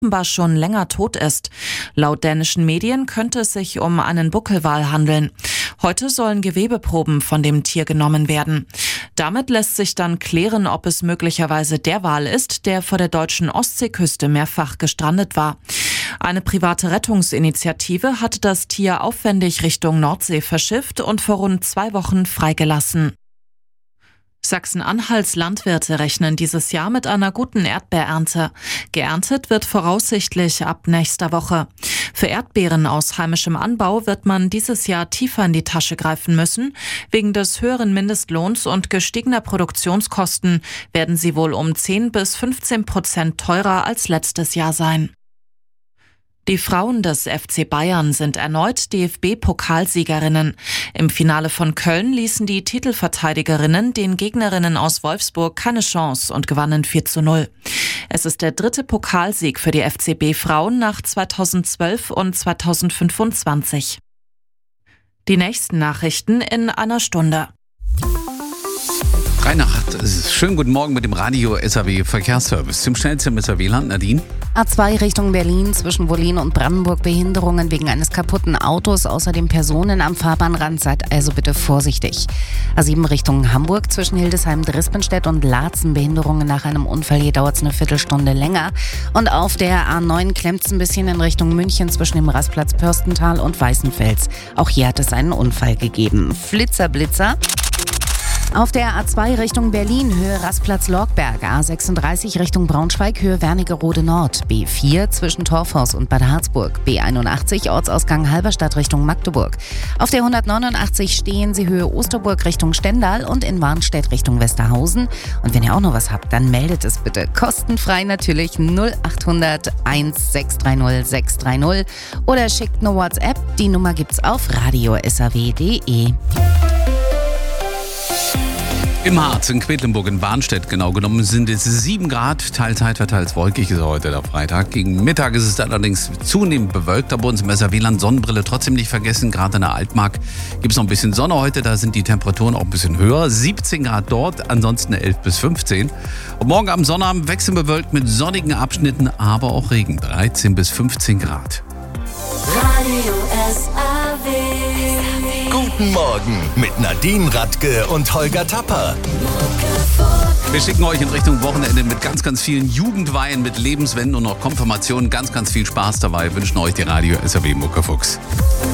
offenbar schon länger tot ist. Laut dänischen Medien könnte es sich um einen Buckelwal handeln. Heute sollen Gewebeproben von dem Tier genommen werden. Damit lässt sich dann klären, ob es möglicherweise der Wal ist, der vor der deutschen Ostseeküste mehrfach gestrandet war. Eine private Rettungsinitiative hatte das Tier aufwendig Richtung Nordsee verschifft und vor rund 2 Wochen freigelassen. Sachsen-Anhalts Landwirte rechnen dieses Jahr mit einer guten Erdbeerernte. Geerntet wird voraussichtlich ab nächster Woche. Für Erdbeeren aus heimischem Anbau wird man dieses Jahr tiefer in die Tasche greifen müssen. Wegen des höheren Mindestlohns und gestiegener Produktionskosten werden sie wohl um 10-15% teurer als letztes Jahr sein. Die Frauen des FC Bayern sind erneut DFB-Pokalsiegerinnen. Im Finale von Köln ließen die Titelverteidigerinnen den Gegnerinnen aus Wolfsburg keine Chance und gewannen 4:0. Es ist der 3. Pokalsieg für die FCB-Frauen nach 2012 und 2025. Die nächsten Nachrichten in einer Stunde. 3:08. Schönen guten Morgen mit dem Radio SAW Verkehrsservice. Zum schnellsten SAW-Land, Nadine. A2 Richtung Berlin zwischen Wollin und Brandenburg Behinderungen wegen eines kaputten Autos. Außerdem Personen am Fahrbahnrand, seid also bitte vorsichtig. A7 Richtung Hamburg zwischen Hildesheim, Drispenstedt und Laatzen Behinderungen nach einem Unfall. Hier dauert es eine Viertelstunde länger. Und auf der A9 klemmt es ein bisschen in Richtung München zwischen dem Rastplatz Pörstental und Weißenfels. Auch hier hat es einen Unfall gegeben. Blitzer. Auf der A2 Richtung Berlin, Höhe Rastplatz Lorgberg, A36 Richtung Braunschweig, Höhe Wernigerode Nord, B4 zwischen Torfhaus und Bad Harzburg, B81 Ortsausgang Halberstadt Richtung Magdeburg. Auf der 189 stehen Sie Höhe Osterburg Richtung Stendal und in Warnstedt Richtung Westerhausen. Und wenn ihr auch noch was habt, dann meldet es bitte kostenfrei natürlich 0800 1630 630 oder schickt eine WhatsApp. Die Nummer gibt's auf radiosaw.de. Im Harz, in Quedlinburg, in Barnstedt genau genommen, sind es 7 Grad. Teils heiter, teils wolkig ist heute der Freitag. Gegen Mittag ist es allerdings zunehmend bewölkt. Aber uns im SAW-Land Sonnenbrille trotzdem nicht vergessen. Gerade in der Altmark gibt es noch ein bisschen Sonne heute. Da sind die Temperaturen auch ein bisschen höher. 17 Grad dort, ansonsten 11 bis 15. Und morgen am Sonnabend wechselnd bewölkt mit sonnigen Abschnitten, aber auch Regen. 13 bis 15 Grad. Radio SAW. Guten Morgen mit Nadine Radke und Holger Tapper. Wir schicken euch in Richtung Wochenende mit ganz, ganz vielen Jugendweihen, mit Lebenswenden und noch Konfirmationen. Ganz, ganz viel Spaß dabei. Wünschen euch die Radio SAW Muckefuchs.